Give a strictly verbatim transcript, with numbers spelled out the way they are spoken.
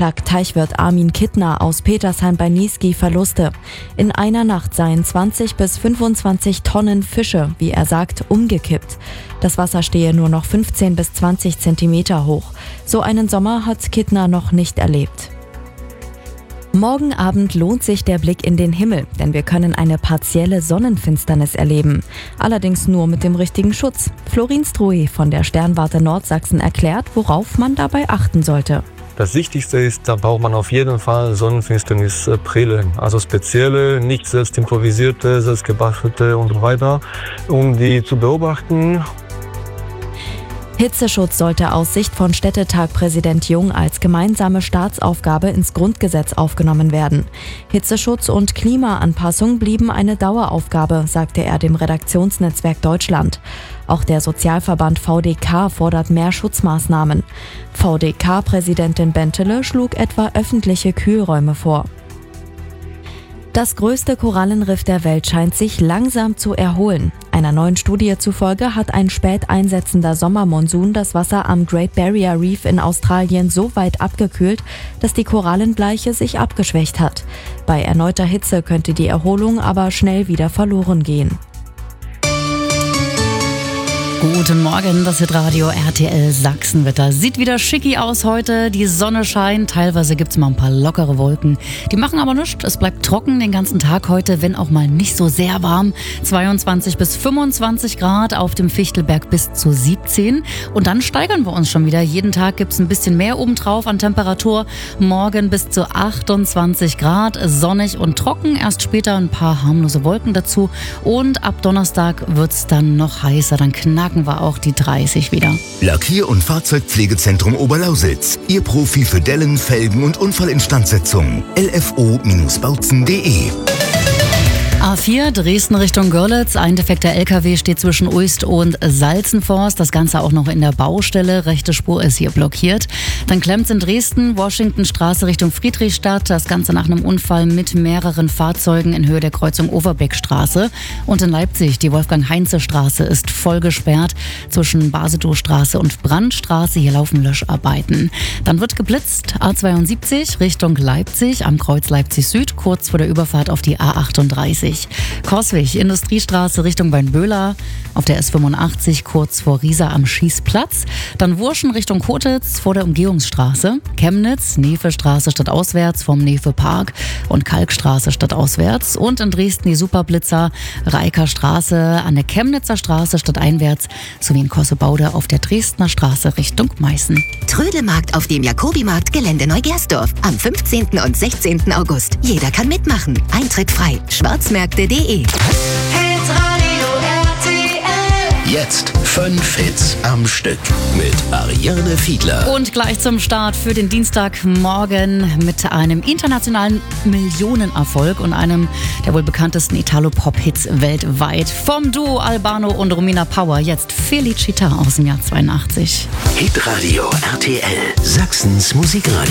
klagt Teichwirt Armin Kittner aus Petersheim bei Niesky Verluste. In einer Nacht seien zwanzig bis fünfundzwanzig Tonnen Fische, wie er sagt, umgekippt. Das Wasser stehe nur noch fünfzehn bis zwanzig Zentimeter hoch. So einen Sommer hat Kittner noch nicht erlebt. Morgen Abend lohnt sich der Blick in den Himmel, denn wir können eine partielle Sonnenfinsternis erleben. Allerdings nur mit dem richtigen Schutz. Florin Strohe von der Sternwarte Nordsachsen erklärt, worauf man dabei achten sollte. Das Wichtigste ist, da braucht man auf jeden Fall Sonnenfinsternisbrillen, also spezielle, nicht selbst improvisierte, selbst gebastelte und so weiter, um die zu beobachten. Hitzeschutz sollte aus Sicht von Städtetag-Präsident Jung als gemeinsame Staatsaufgabe ins Grundgesetz aufgenommen werden. Hitzeschutz und Klimaanpassung blieben eine Daueraufgabe, sagte er dem Redaktionsnetzwerk Deutschland. Auch der Sozialverband V D K fordert mehr Schutzmaßnahmen. V D K-Präsidentin Bentele schlug etwa öffentliche Kühlräume vor. Das größte Korallenriff der Welt scheint sich langsam zu erholen. Einer neuen Studie zufolge hat ein spät einsetzender Sommermonsun das Wasser am Great Barrier Reef in Australien so weit abgekühlt, dass die Korallenbleiche sich abgeschwächt hat. Bei erneuter Hitze könnte die Erholung aber schnell wieder verloren gehen. Guten Morgen, das Hitradio R T L Sachsenwetter. Sieht wieder schicki aus heute, die Sonne scheint, teilweise gibt's mal ein paar lockere Wolken. Die machen aber nichts, es bleibt trocken den ganzen Tag heute, wenn auch mal nicht so sehr warm. zweiundzwanzig bis fünfundzwanzig Grad, auf dem Fichtelberg bis zu siebzehn. Und dann steigern wir uns schon wieder. Jeden Tag gibt's ein bisschen mehr obendrauf an Temperatur. Morgen bis zu achtundzwanzig Grad, sonnig und trocken. Erst später ein paar harmlose Wolken dazu. Und ab Donnerstag wird's dann noch heißer, dann knacken wir auch die dreißig wieder. Lackier- und Fahrzeugpflegezentrum Oberlausitz. Ihr Profi für Dellen, Felgen und Unfallinstandsetzung. L F O Bautzen punkt de. A vier, Dresden Richtung Görlitz. Ein defekter L K W steht zwischen Uist und Salzenforst. Das Ganze auch noch in der Baustelle. Rechte Spur ist hier blockiert. Dann klemmt's in Dresden, Washingtonstraße Richtung Friedrichstadt. Das Ganze nach einem Unfall mit mehreren Fahrzeugen in Höhe der Kreuzung Overbeckstraße. Und in Leipzig, die Wolfgang-Heinze-Straße ist voll gesperrt zwischen Basedowstraße und Brandstraße. Hier laufen Löscharbeiten. Dann wird geblitzt. A zweiundsiebzig Richtung Leipzig am Kreuz Leipzig Süd, kurz vor der Überfahrt auf die A achtunddreißig. Coswig, Industriestraße Richtung Weinböhler, auf der S fünfundachtzig kurz vor Riesa am Schießplatz. Dann Wurschen Richtung Kotitz vor der Umgehungsstraße. Chemnitz, Nevestraße stadtauswärts vom Nefe-Park und Kalkstraße stadtauswärts. Und in Dresden die Superblitzer, Reiker Straße an der Chemnitzer Straße stadteinwärts sowie in Kossebaude auf der Dresdner Straße Richtung Meißen. Trödelmarkt auf dem Jakobimarkt Gelände Neugersdorf am fünfzehnten und sechzehnten August. Jeder kann mitmachen. Eintritt frei. Schwarzmärkte punkt de. Jetzt fünf Hits am Stück mit Ariane Fiedler. Und gleich zum Start für den Dienstagmorgen mit einem internationalen Millionenerfolg und einem der wohl bekanntesten Italo-Pop-Hits weltweit. Vom Duo Albano und Romina Power, jetzt Felicita aus dem Jahr zweiundachtzig. Hitradio R T L, Sachsens Musikradio.